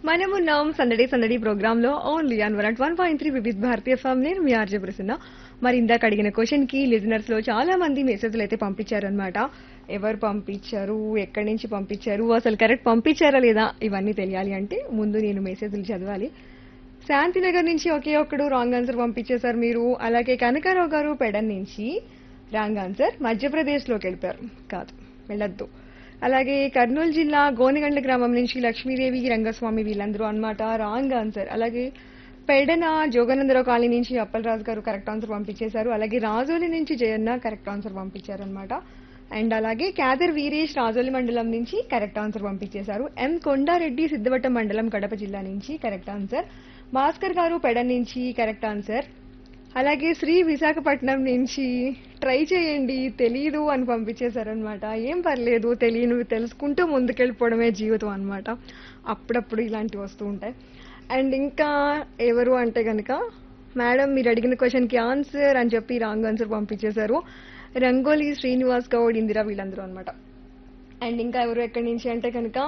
మనమున్నాం సందడి సందడి ప్రోగ్రామ్ లో ఓన్లీ ఆన్ 101.3 వివిధ భారతీయ ఎఫ్ఎం. నేను మీ ఆర్జే ప్రసన్న. మరి ఇందాక అడిగిన క్వశ్చన్ కి లిజనర్స్ లో చాలా మంది మెసేజ్లు అయితే పంపించారనమాట. ఎవరు పంపించారు, ఎక్కడి నుంచి పంపించారు, అసలు కరెక్ట్ పంపించారా లేదా ఇవన్నీ తెలియాలి అంటే ముందు నేను మెసేజ్లు చదవాలి. శాంతినగర్ నుంచి ఒకే ఒక్కడు రాంగ్ ఆన్సర్ పంపించేశారు మీరు. అలాగే కనకారావు గారు పెడన్ నుంచి రాంగ్ ఆన్సర్. మధ్యప్రదేశ్ లోకి వెళ్ళిపోయారు, కాదు వెళ్ళొద్దు. అలాగే కర్నూలు జిల్లా గోనెగండ్ల గ్రామం నుంచి లక్ష్మీదేవి రంగస్వామి వీళ్ళందరూ అన్నమాట రాంగ్ ఆన్సర్. అలాగే పెడన జోగానందరావు కాలనీ నుంచి అప్పలరాజు గారు కరెక్ట్ ఆన్సర్ పంపించేశారు. అలాగే రాజోలి నుంచి జయన్న కరెక్ట్ ఆన్సర్ పంపించారనమాట. అండ్ అలాగే క్యాదర్ వీరేష్ రాజోలి మండలం నుంచి కరెక్ట్ ఆన్సర్ పంపించేశారు. ఎం కొండారెడ్డి సిద్ధవటం మండలం కడప జిల్లా నుంచి కరెక్ట్ ఆన్సర్. భాస్కర్ గారు పెడన్ నుంచి కరెక్ట్ ఆన్సర్. అలాగే శ్రీ విశాఖపట్నం నుంచి ట్రై చేయండి తెలీదు అని పంపించేశారనమాట. ఏం పర్లేదు, తెలియను తెలుసుకుంటూ ముందుకెళ్ళిపోవడమే జీవితం అనమాట. అప్పుడప్పుడు ఇలాంటివి వస్తూ ఉంటాయి. అండ్ ఇంకా ఎవరు అంటే కనుక మేడం మీరు అడిగిన క్వశ్చన్కి ఆన్సర్ అని చెప్పి రాంగ్ ఆన్సర్ పంపించేశారు. రంగోలి శ్రీనివాస్ గౌడ్ ఇందిరా వీళ్ళందరూ అనమాట. అండ్ ఇంకా ఎవరు ఎక్కడి నుంచి అంటే కనుక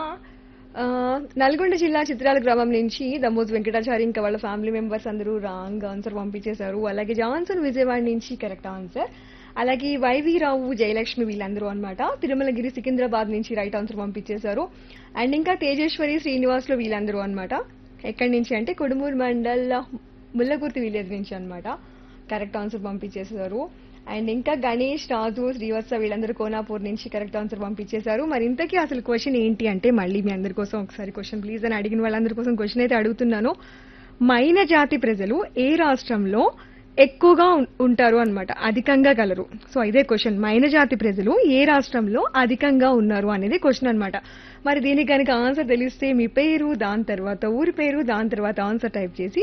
నల్గొండ జిల్లా చిత్రాల గ్రామం నుంచి దమోజ్ వెంకటాచారి ఇంకా వాళ్ళ ఫ్యామిలీ మెంబర్స్ అందరూ రాంగ్ ఆన్సర్ పంపించేశారు. అలాగే జాన్సన్ విజయవాడ నుంచి కరెక్ట్ ఆన్సర్. అలాగే వైవి రావు జయలక్ష్మి వీళ్ళందరూ అనమాట తిరుమలగిరి సికింద్రాబాద్ నుంచి రైట్ ఆన్సర్ పంపించేశారు. అండ్ ఇంకా తేజేశ్వరి శ్రీనివాసులు వీళ్ళందరూ అనమాట ఎక్కడి నుంచి అంటే కొడుమూరు మండల్ ముల్లగుర్తి విలేజ్ నుంచి అనమాట కరెక్ట్ ఆన్సర్ పంపించేశారు. అండ్ ఇంకా గణేష్ రాజు శ్రీవత్స వీళ్ళందరూ కోనాపూర్ నుంచి కరెక్ట్ ఆన్సర్ పంపించేశారు. మరి ఇంతకీ అసలు క్వశ్చన్ ఏంటి అంటే మళ్ళీ మీ అందరి కోసం ఒకసారి క్వశ్చన్ ప్లీజ్ అని అడిగిన వాళ్ళందరి కోసం క్వశ్చన్ అయితే అడుగుతున్నాను. మైన జాతి ప్రజలు ఏ రాష్ట్రంలో ఎక్కువగా ఉంటారు అనమాట, అధికంగా కలరు. సో ఇదే క్వశ్చన్, మైన జాతి ప్రజలు ఏ రాష్ట్రంలో అధికంగా ఉన్నారు అనేది క్వశ్చన్ అనమాట. మరి దీనికి కనుక ఆన్సర్ తెలిస్తే మీ పేరు, దాని తర్వాత ఊరి పేరు, దాని తర్వాత ఆన్సర్ టైప్ చేసి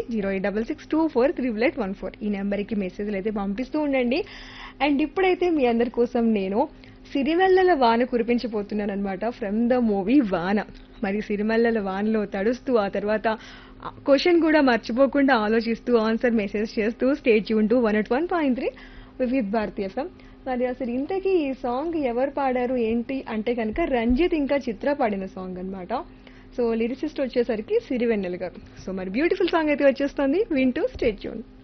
08662438814 ఈ నెంబర్కి మెసేజ్లు అయితే పంపిస్తూ ఉండండి. అండ్ ఇప్పుడైతే మీ అందరి కోసం నేను సిరిమల్లల వాన కురిపించబోతున్నాను అనమాట ఫ్రమ్ ద మూవీ వాన. మరి సిరిమల్లల వానలో తడుస్తూ ఆ తర్వాత క్వశ్చన్ కూడా మర్చిపోకుండా ఆలోచిస్తూ ఆన్సర్ మెసేజ్ చేస్తూ స్టే ట్యూన్ టు 101.3 వివిధ భారతీయ ఎఫ్ఎం. మరి అసలు ఇంతకీ ఈ సాంగ్ ఎవరు పాడారు ఏంటి అంటే కనుక రంజిత్ ఇంకా చిత్ర పాడిన సాంగ్ అనమాట. సో లిరిసిస్ట్ వచ్చేసరికి సిరివెన్నెల గారు. సో మరి బ్యూటిఫుల్ సాంగ్ అయితే వచ్చేస్తుంది, వింటూ స్టే ట్యూన్.